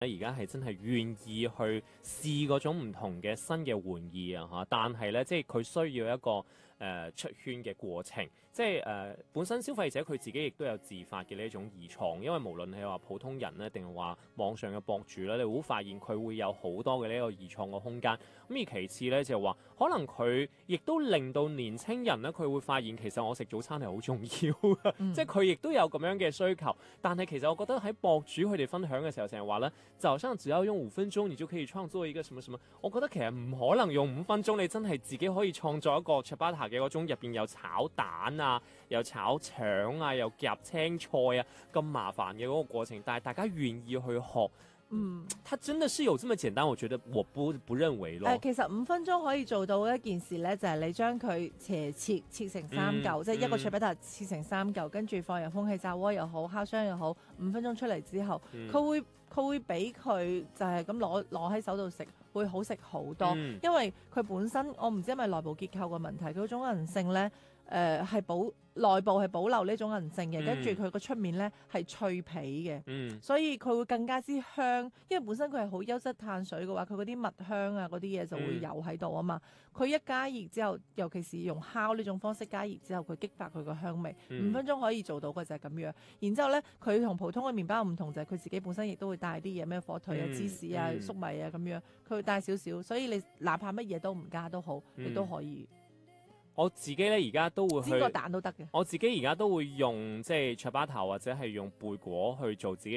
而家係真係願意去試嗰種唔同嘅新嘅玩意啊嚇，但係咧即係佢需要一個出圈嘅過程，即係本身消費者佢自己亦都有自發嘅呢一種二創，因為無論係話普通人咧，定係話網上嘅博主咧，你會發現佢會有好多嘅呢個二創嘅空間。咁而其次咧就係話，可能佢亦都令到年青人咧，佢會發現其實我食早餐係好重要嘅，即係佢亦都有咁樣嘅需求。但係其實我覺得喺博主佢哋分享嘅時候，成日話咧，就好像只要用5分鐘，你就可以創作一個什麼什麼。我覺得其實唔可能用5分鐘，你真係自己可以創作一個 ciabatta 嘅嗰種入邊有炒蛋啊，又炒腸啊，又夾青菜啊，咁麻煩嘅嗰個過程。但係大家願意去學。它真的是有這麼簡單？我覺得我不認為咯。 其實5分鐘可以做到一件事咧，就係你將佢切成3嚿，即係一個 ciabatta切成3嚿，跟住放入空氣炸鍋又好，烤箱又好，5分鐘出嚟之後，佢會比佢就係咁攞喺手度食，會好食好多。因為佢本身我唔知係咪內部結構嘅問題，佢嗰種韌性咧，係內部係保留呢種韌性嘅，跟住佢個出面咧係脆皮嘅，所以佢會更加之香。因為本身佢係好優質碳水嘅話，佢嗰啲蜜香啊嗰啲嘢就會有喺度啊嘛。佢一加熱之後，尤其是用烤呢種方式加熱之後，佢激發佢個香味。5分鐘可以做到嘅就係咁樣。然之後咧，佢同普通嘅麵包唔同就係佢自己本身亦都會帶啲嘢，咩火腿啊、芝士啊、粟米啊咁樣，佢會帶少少，所以你哪怕乜嘢都唔加都好，你都可以。 我自己咧而家都會煎個蛋都得嘅。 我自己而家都會用即係 ciabatta 或者係用貝果去做自己